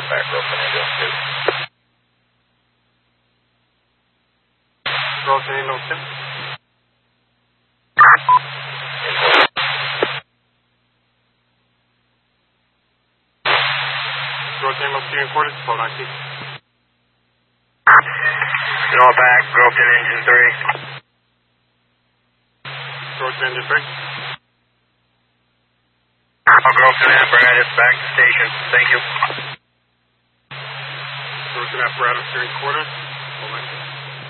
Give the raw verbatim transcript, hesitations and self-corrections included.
back broken engine two. Broken engine two. Broken engine two and quarters, hold on, keep. Go back, broken engine three. Broken engine three. Broken apparatus, back to station. Thank you. Broken apparatus, three and quarters, hold on, keep.